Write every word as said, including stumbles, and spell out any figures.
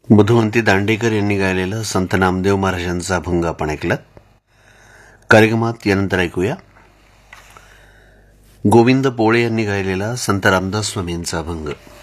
मधुवंती दांडेकर यांनी गायलेला संत नामदेव महाराजांचा अभंग आपण ऐकलात. कार्यक्रमात यानंतर ऐकूया गोविंद पोळे यांनी गायलेला संत रामदास स्वामींचा अभंग.